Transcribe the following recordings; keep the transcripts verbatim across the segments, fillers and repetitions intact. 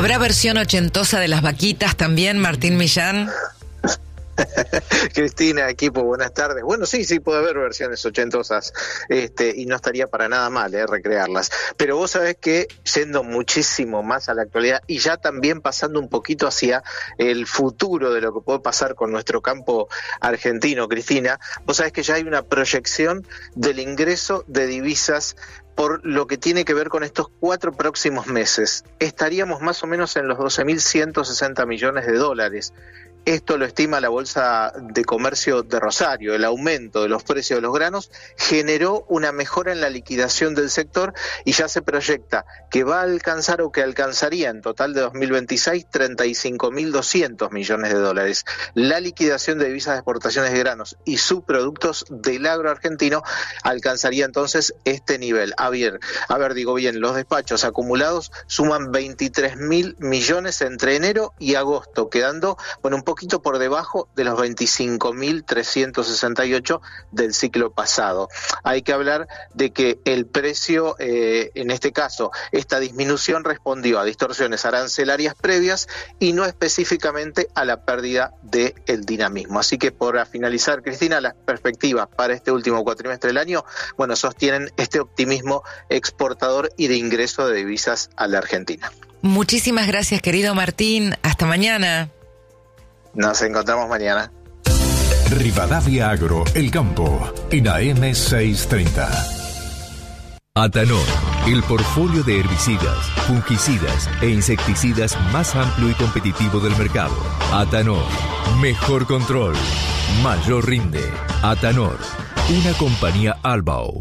¿Habrá versión ochentosa de las vaquitas también, Martín Millán? Cristina, equipo, buenas tardes. Bueno, sí, sí puede haber versiones ochentosas, este, y no estaría para nada mal, eh, recrearlas. Pero vos sabés que, yendo muchísimo más a la actualidad y ya también pasando un poquito hacia el futuro de lo que puede pasar con nuestro campo argentino, Cristina, vos sabés que ya hay una proyección del ingreso de divisas por lo que tiene que ver con estos cuatro próximos meses. Estaríamos más o menos en los doce mil ciento sesenta millones de dólares. Esto lo estima la Bolsa de Comercio de Rosario. El aumento de los precios de los granos generó una mejora en la liquidación del sector y ya se proyecta que va a alcanzar o que alcanzaría en total de dos mil veintiséis treinta y cinco mil doscientos millones de dólares. La liquidación de divisas de exportaciones de granos y subproductos del agro argentino alcanzaría entonces este nivel. A ver, a ver, digo bien, los despachos acumulados suman veintitrés mil millones entre enero y agosto, quedando, bueno, un poquito por debajo de los veinticinco mil trescientos sesenta y ocho del ciclo pasado. Hay que hablar de que el precio, eh, en este caso, esta disminución respondió a distorsiones arancelarias previas y no específicamente a la pérdida del dinamismo. Así que, para finalizar, Cristina, las perspectivas para este último cuatrimestre del año, bueno, sostienen este optimismo exportador y de ingreso de divisas a la Argentina. Muchísimas gracias, querido Martín. Hasta mañana. Nos encontramos mañana. Rivadavia Agro, el campo, en A M seiscientos treinta. Atanor, el portfolio de herbicidas, fungicidas e insecticidas más amplio y competitivo del mercado. Atanor, mejor control, mayor rinde. Atanor, una compañía Albao.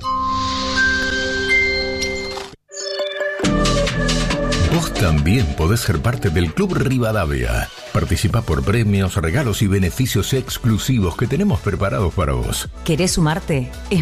Vos también podés ser parte del Club Rivadavia. Participa por premios, regalos y beneficios exclusivos que tenemos preparados para vos. ¿Querés sumarte? Es